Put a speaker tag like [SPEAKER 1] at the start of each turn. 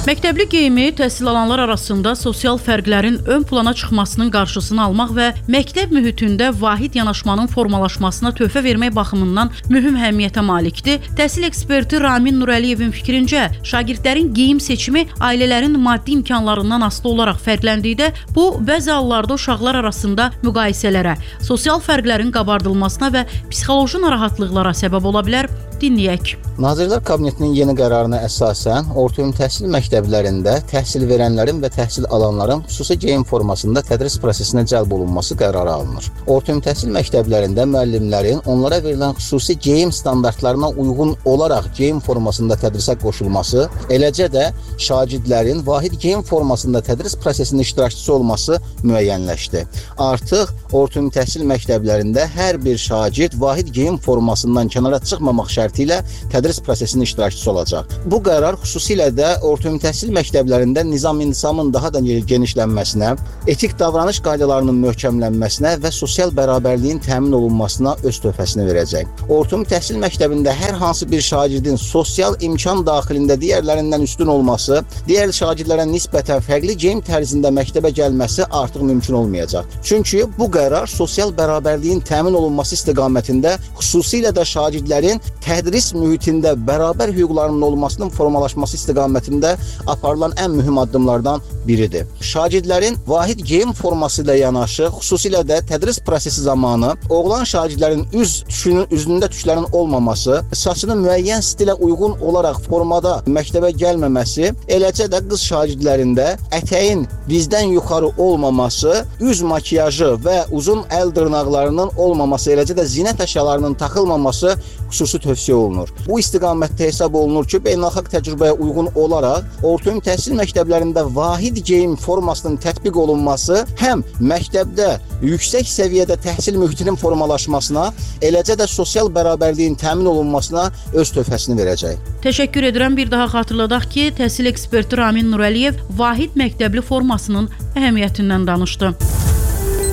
[SPEAKER 1] Məktəbli geyimi təhsil alanlar arasında sosial fərqlərin ön plana çıxmasının qarşısını almaq və məktəb mühitində vahid yanaşmanın formalaşmasına töhfə vermək baxımından mühüm əhəmiyyətə malikdir. Təhsil eksperti Ramin Nurəliyevin fikrincə, şagirdlərin geyim seçimi ailələrin maddi imkanlarından asılı olaraq fərqləndikdə, bu bəzi hallarda uşaqlar arasında müqayisələrə, sosial fərqlərin qabardılmasına və psixoloji narahatlıqlara səbəb ola bilər. Dinləyək.
[SPEAKER 2] Nazirlər Kabinetinin yeni qərarına əsasən orta təhsil məktəblərində təhsil verənlərin və təhsil alanların xüsusi geyim formasında tədris prosesinə cəlb olunması qərarı alınır. Orta təhsil məktəblərində müəllimlərin onlara verilən xüsusi geyim standartlarına uyğun olaraq geyim formasında tədrisə qoşulması, eləcə də şagirdlərin vahid geyim formasında tədris prosesinin iştirakçısı olması müəyyənləşdi. Artıq orta təhsil məktəblərində hər bir şagird vahid geyim formasından kənara çıxmamaq şərti ilə tədris prosesinin iştirakçısı olacaq. Bu qərar xüsusilə də orta təhsil məktəblərində nizam-intizamın daha da genişlənməsinə, etik davranış qaydalarının möhkəmlənməsinə və sosial bərabərliyin təmin olunmasına öz töhfəsini verəcək. Orta təhsil məktəbində hər hansı bir şagirdin sosial imkan daxilində digərlərindən üstün olması, digər şagirdlərə nisbətən fərqli geyim tərzində məktəbə gəlməsi artıq mümkün olmayacaq. Çünki bu qərar sosial bərabərliyin təmin olunması istiqamətində, xüsusilə də şagirdlərin tədris mühitində bərabər hüquqlarının olmasının formalaşması istiqamətində aparılan ən mühüm addımlardan biridir. Şagirdlərin vahid geyim forması ilə yanaşı, xüsusilə də tədris prosesi zamanı oğlan şagirdlərin üzündə tüklərin olmaması, saçının müəyyən stilə uyğun olaraq formada məktəbə gəlməməsi, eləcə də qız şagirdlərində ətəyin dizdən yuxarı olmaması, üz makiyajı və uzun əl dırnaqlarının olmaması, eləcə də zinət əşyalarının taxılmaması xüsusi tövsiyə olunur. Bu istiqamətdə hesab olunur ki, beynəlxalq təcrübəyə uyğun olaraq orta təhsil məktəblərində vahid geyim formasının tətbiq olunması həm məktəbdə yüksək səviyyədə təhsil mühitinin formalaşmasına, eləcə də sosial bərabərliyin təmin olunmasına öz töhfəsini verəcək.
[SPEAKER 1] Təşəkkür edirəm. Bir daha xatırladaq ki, təhsil eksperti Ramin Nurəliyev vahid məktəbli formasının əhəmiyyətindən danışdı.